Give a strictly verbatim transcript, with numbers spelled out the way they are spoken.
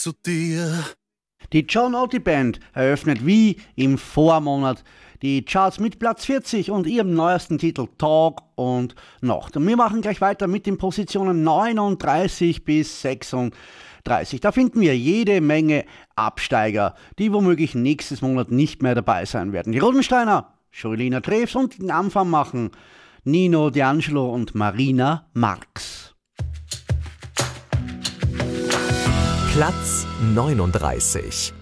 zu dir. Die John Otti Band eröffnet wie im Vormonat die Charts mit Platz vierzig und ihrem neuesten Titel Tag und Nacht. Und wir machen gleich weiter mit den Positionen neununddreißig bis sechsunddreißig. Da finden wir jede Menge Absteiger, die womöglich nächstes Monat nicht mehr dabei sein werden. Die Rodensteiner, Jolina Treves und den Anfang machen Nino D'Angelo und Marina Marx. Platz neununddreißig.